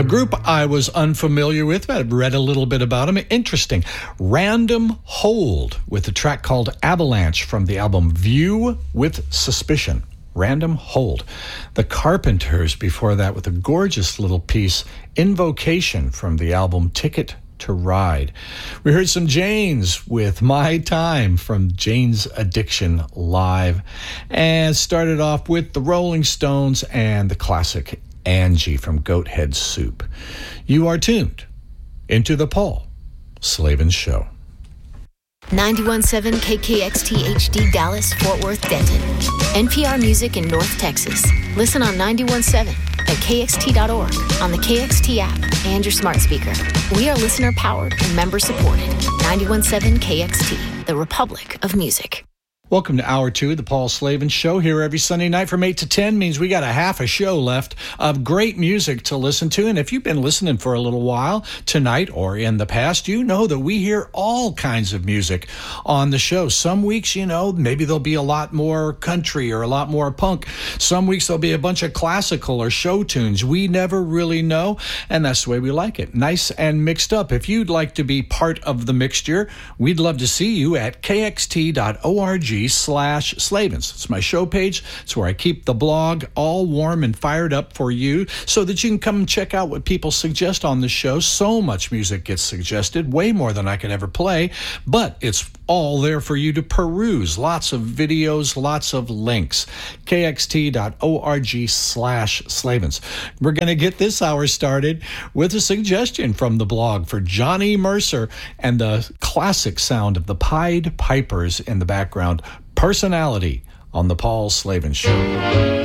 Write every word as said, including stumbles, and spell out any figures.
A group I was unfamiliar with, but I've read a little bit about them. Interesting. Random Hold with a track called Avalanche from the album View with Suspicion. Random Hold. The Carpenters before that with a gorgeous little piece, Invocation, from the album Ticket to Ride. We heard some Janes with My Time from Jane's Addiction Live, and started off with the Rolling Stones and the classic Angie from Goathead Soup. You are tuned into the Paul Slavin Show. ninety-one point seven K K X T H D Dallas, Fort Worth, Denton. N P R Music in North Texas. Listen on ninety-one point seven at K X T dot org, on the K X T app, and your smart speaker. We are listener-powered and member-supported. ninety-one point seven K X T, the Republic of Music. Welcome to Hour two, the Paul Slavin Show, here every Sunday night from eight to ten. Means we got a half a show left of great music to listen to. And if you've been listening for a little while tonight or in the past, you know that we hear all kinds of music on the show. Some weeks, you know, maybe there'll be a lot more country or a lot more punk. Some weeks there'll be a bunch of classical or show tunes. We never really know, and that's the way we like it. Nice and mixed up. If you'd like to be part of the mixture, we'd love to see you at K X T dot org slash Slavins. It's my show page. It's where I keep the blog all warm and fired up for you so that you can come and check out what people suggest on the show. So much music gets suggested, way more than I could ever play, but it's all there for you to peruse. Lots of videos, lots of links. K X T dot org slash Slavins. We're going to get this hour started with a suggestion from the blog for Johnny Mercer and the classic sound of the Pied Pipers in the background. Personality on the Paul Slavin Show.